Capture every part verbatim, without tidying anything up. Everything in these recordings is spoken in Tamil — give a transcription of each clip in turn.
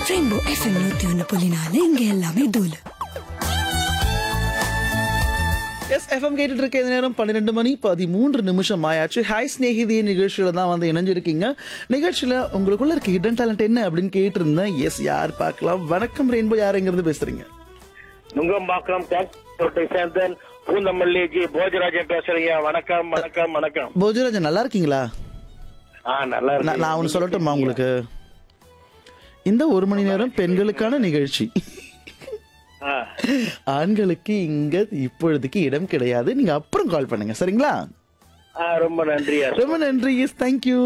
ரெயின்போ எஃப்எம் நூத்தி ஒன்னு புள்ளி நாலு இங்க எல்லாமே தூளு. எஸ் எஃப்எம் கேட்டுட்டு இருக்க இந்த நேரம் பன்னிரெண்டு மணி பதிமூன்று நிமிஷம் ஆயாச்சு. ஹாய் ஸ்நேகிதி நிகழ்ச்சியில தான் வந்து இணைஞ்சிருக்கீங்க. நிகழ்ச்சியில உங்களுக்குள்ள இருக்க ஹிடன் டேலண்ட் என்ன அப்படின்னு கேட்டிருந்தேன். எஸ், யார் பார்க்கலாம்? வணக்கம் ரெயின்போ, யாருங்கிறது பேசுறீங்க? நுங்கம்பாக்கம் சேர்ந்தன் பூந்தமல்லி ஜி போஜராஜன் பேசுறீங்க. வணக்கம் வணக்கம் வணக்கம். போஜராஜன், நல்லா இருக்கீங்களா? ஆ, நல்லா நான் இருக்கு. நான் ஒன்று சொல்லட்டுமா உங்களுக்கு? இந்த ஒரு மணி நேரம் பெண்களுக்கான நிகழ்ச்சி. ஆ, ஆண்களுக்கு இங்க இப்பொழுதுக்கு இடம் கிடையாது. நீங்க அப்புறம் கால் பண்ணுங்க, சரிங்களா? ஆ, ரொம்ப நன்றி. ரொம்ப நன்றி. S, thank you.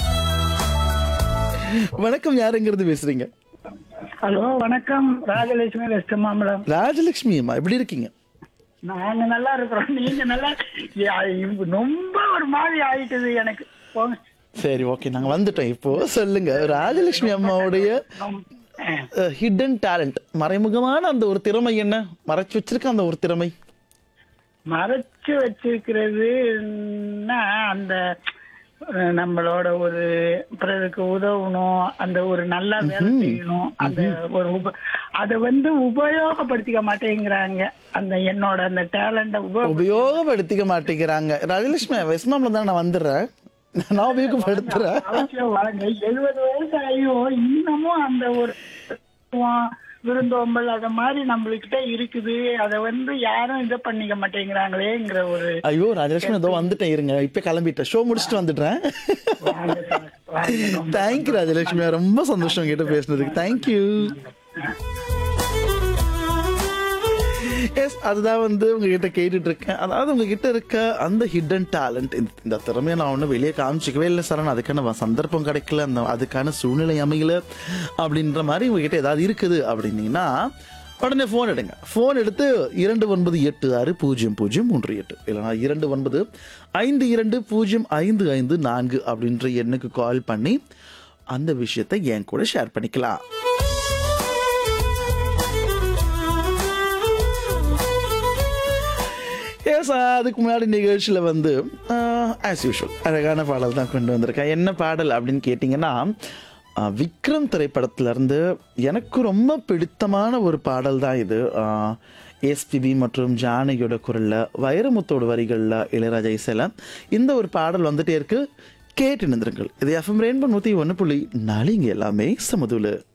வணக்கம், யாருங்கிறது பேசுறீங்க? ஹலோ, வணக்கம். ராஜலட்சுமி வெஸ்ட் மாம்பலம். ராஜலட்சுமி அம்மா, எப்படி இருக்கீங்க? நாங்க நல்லா இருக்கிறோம். நீங்க நல்லா யா, இப்ப ரொம்ப ஒரு மாதிரி ஆயிட்டது எனக்கு. போங்க. சரி, ஓகே, நாங்க வந்துட்டோம். இப்போ சொல்லுங்க, ராஜலட்சுமி அம்மாவுடைய ஹிடன் டேலண்ட், மறைமுகமான அந்த ஒரு திறமை என்ன? மறைச்சு வச்சிருக்க அந்த ஒரு திறமை மறைச்சு வச்சிருக்கிறதுன்னா அந்த அஹ், நம்மளோட ஒரு பிறருக்கு உதவணும், அந்த ஒரு நல்லா வேலை செய்யணும், அந்த ஒரு உப அதை வந்து உபயோகப்படுத்திக்க மாட்டேங்கிறாங்க. அந்த என்னோட அந்த டேலண்ட உபயோக உபயோகப்படுத்திக்க மாட்டேங்கிறாங்க. ராஜலட்சுமி வெஸ்மாம்ல தான் நான் வந்துடுறேன். நான் உபயோகப்படுத்துறேன். அவசியம் வாங்க. எழுபது வயசு ஆகியும் இன்னமும் அந்த ஒரு விருந்தோம்பல் அத மாதிரி நம்மளுக்கிட்ட இருக்குது. அதை வந்து யாரும் இதை பண்ணிக்க மாட்டேங்கிறாங்களேங்கிற ஒரு ஐயோ, ராஜலட்சுமி ஏதோ வந்துட்டேன், இருங்க, இப்ப கிளம்பிட்டேன், ஷோ முடிச்சுட்டு வந்துடுறேன். தேங்க்யூ ராஜலட்சுமி, ரொம்ப சந்தோஷம் கிட்ட பேசுனதுக்கு. தேங்க்யூ. எஸ், அதுதான் வந்து உங்ககிட்ட கேட்டுட்டு இருக்கேன். அதாவது உங்ககிட்ட இருக்க அந்த ஹிடன் டேலண்ட், இந்த திறமையை நான் ஒன்றும் வெளியே காமிச்சிக்கவே இல்லை சார், அதுக்கான சந்தர்ப்பம் கிடைக்கல, அந்த அதுக்கான சூழ்நிலை அமையல அப்படின்ற மாதிரி உங்ககிட்ட ஏதாவது இருக்குது அப்படின்னீங்கன்னா உடனே ஃபோன் எடுங்க. ஃபோன் எடுத்து இரண்டு ஒன்பது எட்டு ஆறு பூஜ்ஜியம் பூஜ்ஜியம் மூன்று எட்டு இல்லைனா இரண்டு ஒன்பது ஐந்து இரண்டு பூஜ்ஜியம் ஐந்து ஐந்து நான்கு அப்படின்ற எண்ணுக்கு கால் பண்ணி அந்த விஷயத்தை என் கூட ஷேர் பண்ணிக்கலாம். எஸ், அதுக்கு முன்னாடி நிகழ்ச்சியில் வந்து ஆஸ் யூஷுவல் அழகான பாடல் தான் கொண்டு வந்திருக்கேன். என்ன பாடல் அப்படின்னு கேட்டிங்கன்னா, விக்ரம் திரைப்படத்திலேருந்து எனக்கு ரொம்ப பிடித்தமான ஒரு பாடல் தான் இது. எஸ்பிபி மற்றும் ஜானகியோட குரலில், வைரமுத்தோட வரிகளில், இளையராஜா இசையில் இந்த ஒரு பாடல் வந்துட்டே இருக்கு. கேட்டு நின்றுங்கள். இது எஃப்எம் ரெயின்போ நூற்றி ஒன்று புள்ளி நாலு, இங்கே எல்லாமே சமதுல.